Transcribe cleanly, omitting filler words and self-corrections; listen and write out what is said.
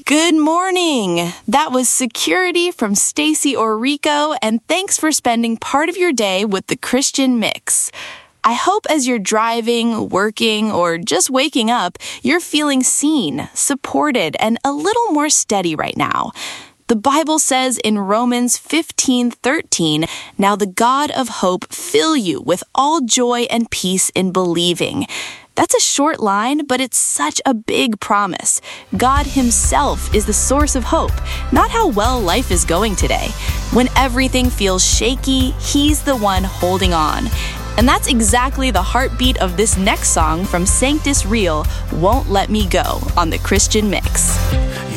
Good morning! That was Security from Stacy Orico, and thanks for spending part of your day with the Christian Mix. I hope as you're driving, working, or just waking up, you're feeling seen, supported, and a little more steady right now. The Bible says in Romans 15:13, "Now the God of hope fill you with all joy and peace in believing." That's a short line, but it's such a big promise. God Himself is the source of hope, not how well life is going today. When everything feels shaky, He's the one holding on. And that's exactly the heartbeat of this next song from Sanctus Real, "Won't Let Me Go," on the Christian Mix.